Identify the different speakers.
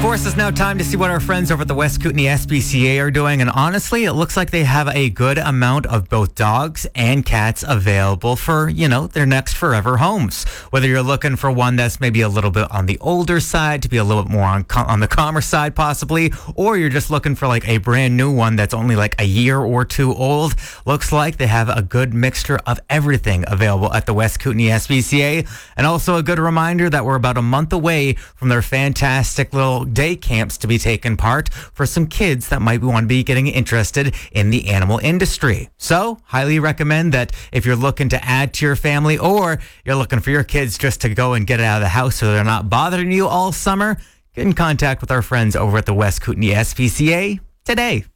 Speaker 1: course, it's now time to see what our friends over at the West Kootenay SPCA are doing. And honestly, it looks like they have a good amount of both dogs and cats available for, their next forever homes. Whether you're looking for one that's maybe a little bit on the older side, to be a little bit more on the calmer side possibly, or you're just looking for like a brand new one that's only like a year or two old, looks like they have a good mixture of everything available at the West Kootenay SPCA. And also a good reminder that we're about a month away from their fantastic little day camps to be taking part for some kids that might want to be getting interested in the animal industry. So, highly recommend that if you're looking to add to your family or you're looking for your kids just to go and get out of the house so they're not bothering you all summer, get in contact with our friends over at the West Kootenay SPCA today.